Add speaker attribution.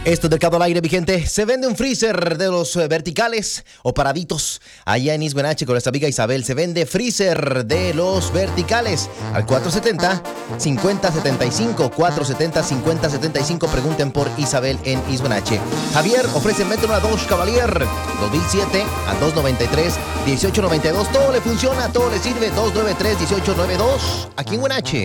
Speaker 1: Esto es Mercado al Aire, mi gente. Se vende un freezer de los verticales o paraditos allá en Isguanache con nuestra amiga Isabel. Se vende freezer de los verticales al 470-5075. 470-5075. Pregunten por Isabel en Isguanache. Javier ofrece Metro a Dodge Cavalier 2007 a 293-1892. Todo le funciona, todo le sirve. 293-1892 aquí en Guanache.